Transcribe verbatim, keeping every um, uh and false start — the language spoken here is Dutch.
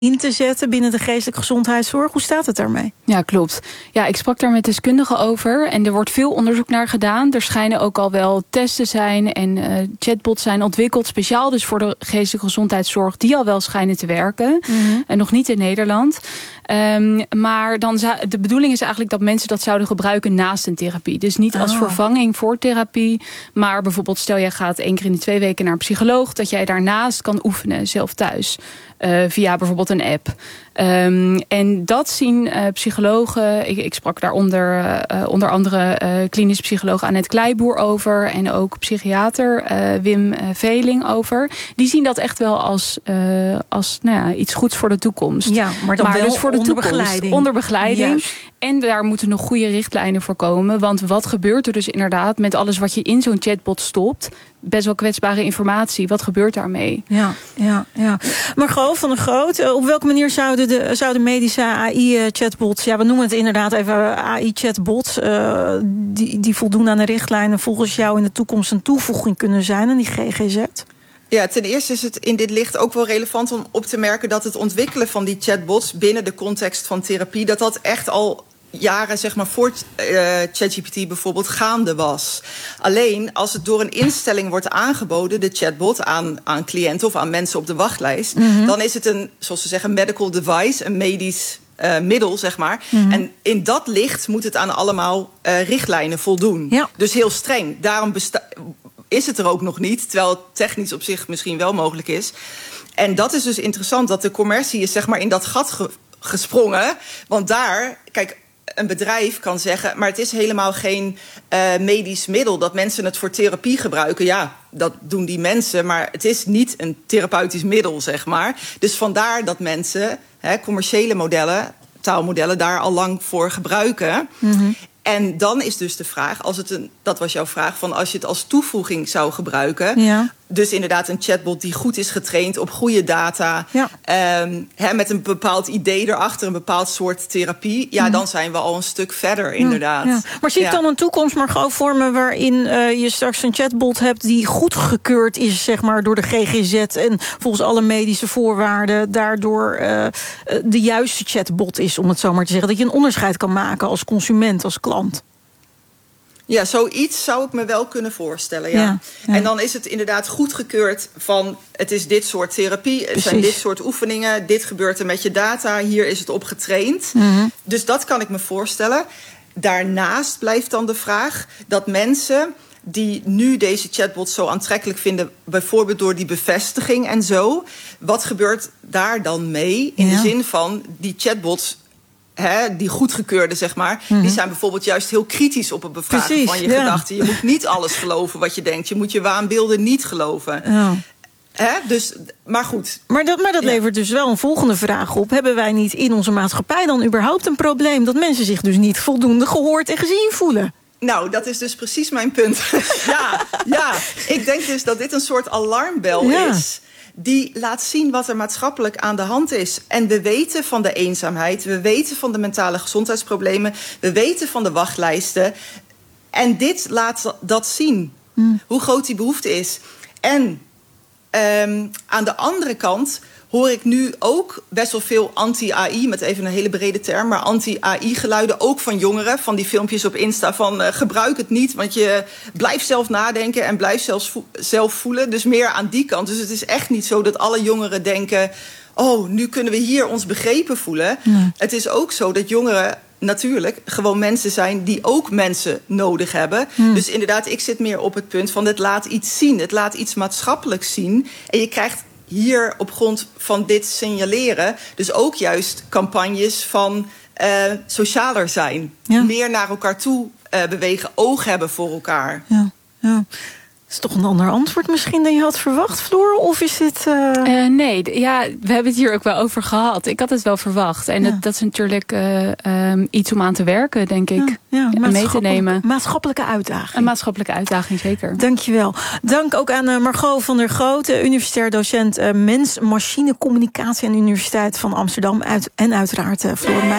in te zetten binnen de geestelijke gezondheidszorg. Hoe staat het daarmee? Ja, klopt. Ja, ik sprak daar met deskundigen over en er wordt veel onderzoek naar gedaan. Er schijnen ook al wel testen zijn en uh, chatbots zijn ontwikkeld, speciaal dus voor de geestelijke gezondheidszorg, die al wel schijnen te werken. Mm-hmm. En nog niet in Nederland. Um, maar dan zou, de bedoeling is eigenlijk dat mensen dat zouden gebruiken naast een therapie. Dus niet als oh. vervanging voor therapie, maar bijvoorbeeld stel jij gaat één keer in de twee weken naar een psycholoog, dat jij daarnaast kan oefenen, zelf thuis. Uh, via bijvoorbeeld een app. Um, en dat zien uh, psychologen, ik, ik sprak daaronder uh, onder andere uh, klinisch psycholoog Annette Kleiboer over en ook psychiater uh, Wim uh, Veling over. Die zien dat echt wel als, uh, als nou ja, iets goeds voor de toekomst. Ja, maar dan maar wel dus voor de onder toekomst, begeleiding. Onder begeleiding. Juist. En daar moeten nog goede richtlijnen voor komen. Want wat gebeurt er dus inderdaad met alles wat je in zo'n chatbot stopt? Best wel kwetsbare informatie. Wat gebeurt daarmee? Ja, ja, ja. Margot van der Groot, op welke manier zouden de, zouden medische A I-chatbots... ja, we noemen het inderdaad even A I-chatbots... Uh, die, die voldoen aan de richtlijnen volgens jou in de toekomst een toevoeging kunnen zijn aan die G G Z? Ja, ten eerste is het in dit licht ook wel relevant om op te merken dat het ontwikkelen van die chatbots binnen de context van therapie, dat dat echt al jaren, zeg maar, voor uh, ChatGPT bijvoorbeeld gaande was. Alleen als het door een instelling wordt aangeboden, de chatbot, aan, aan cliënten of aan mensen op de wachtlijst, mm-hmm. dan is het een, zoals ze zeggen, medical device, een medisch uh, middel, zeg maar. Mm-hmm. En in dat licht moet het aan allemaal uh, richtlijnen voldoen. Ja. Dus heel streng. Daarom besta- is het er ook nog niet, terwijl het technisch op zich misschien wel mogelijk is. En dat is dus interessant, dat de commercie is, zeg maar, in dat gat ge- gesprongen. Want daar, kijk, een bedrijf kan zeggen, maar het is helemaal geen uh, medisch middel, dat mensen het voor therapie gebruiken. Ja, dat doen die mensen, maar het is niet een therapeutisch middel, zeg maar. Dus vandaar dat mensen hè, commerciële modellen, taalmodellen, daar al lang voor gebruiken. Mm-hmm. En dan is dus de vraag, als het een, dat was jouw vraag, van als je het als toevoeging zou gebruiken, ja. Dus inderdaad een chatbot die goed is getraind op goede data, ja. um, hè, met een bepaald idee erachter, een bepaald soort therapie, ja, mm. dan zijn we al een stuk verder, inderdaad. Ja, ja. Maar zie je ja. dan een toekomst, Margot, vormen waarin uh, je straks een chatbot hebt die goedgekeurd is, zeg maar, door de G G Z en volgens alle medische voorwaarden daardoor uh, de juiste chatbot is, om het zo maar te zeggen, dat je een onderscheid kan maken als consument, als klant? Ja, zoiets zou ik me wel kunnen voorstellen, ja. Ja, ja. En dan is het inderdaad goedgekeurd van, het is dit soort therapie, het Precies. zijn dit soort oefeningen, dit gebeurt er met je data, hier is het op getraind. Mm-hmm. Dus dat kan ik me voorstellen. Daarnaast blijft dan de vraag dat mensen die nu deze chatbots zo aantrekkelijk vinden, bijvoorbeeld door die bevestiging en zo, wat gebeurt daar dan mee? In ja. de zin van, die chatbots, He, die goedgekeurde, zeg maar, mm-hmm. die zijn bijvoorbeeld juist heel kritisch op het bevragen Precies, van je ja. gedachten. Je moet niet alles geloven wat je denkt. Je moet je waanbeelden niet geloven. Oh. He, dus, maar goed. Maar dat, maar dat ja. levert dus wel een volgende vraag op. Hebben wij niet in onze maatschappij dan überhaupt een probleem dat mensen zich dus niet voldoende gehoord en gezien voelen? Nou, dat is dus precies mijn punt. ja, ja, ik denk dus dat dit een soort alarmbel ja. is, die laat zien wat er maatschappelijk aan de hand is. En we weten van de eenzaamheid, we weten van de mentale gezondheidsproblemen, we weten van de wachtlijsten. En dit laat dat zien, mm. hoe groot die behoefte is. En um, aan de andere kant hoor ik nu ook best wel veel anti-A I, met even een hele brede term, maar anti-A I-geluiden, ook van jongeren, van die filmpjes op Insta van uh, gebruik het niet, want je blijft zelf nadenken en blijft zelfs vo- zelf voelen. Dus meer aan die kant. Dus het is echt niet zo dat alle jongeren denken, oh, nu kunnen we hier ons begrepen voelen. Nee. Het is ook zo dat jongeren natuurlijk gewoon mensen zijn die ook mensen nodig hebben. Hmm. Dus inderdaad, ik zit meer op het punt van, het laat iets zien. Het laat iets maatschappelijks zien. En je krijgt hier op grond van dit signaleren dus ook juist campagnes van uh, socialer zijn. Ja. Meer naar elkaar toe uh, bewegen, oog hebben voor elkaar. Ja, ja. Dat is toch een ander antwoord misschien dan je had verwacht, Floor? Of is dit Uh... Uh, nee, ja, we hebben het hier ook wel over gehad. Ik had het wel verwacht. En ja. dat, dat is natuurlijk uh, um, iets om aan te werken, denk ik. Ja, ja, mee te nemen. Maatschappelijke uitdaging. Een maatschappelijke uitdaging, zeker. Dankjewel. Dank ook aan uh, Margot van der Groot, universitair docent uh, mens-machine communicatie aan de Universiteit van Amsterdam. Uit, en uiteraard uh, Floor Meijer.